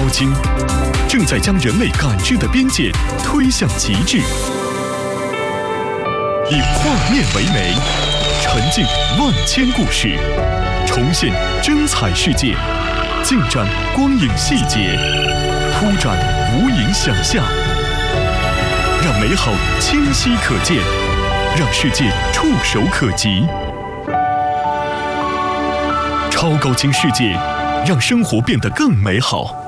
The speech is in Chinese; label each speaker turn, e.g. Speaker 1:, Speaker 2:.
Speaker 1: 精，正在将人类感知的边界推向极致。以画面为媒，沉浸万千故事，重现真彩世界，尽展光影细节，铺展无垠想象，让美好清晰可见，让世界触手可及。超高清世界，让生活变得更美好。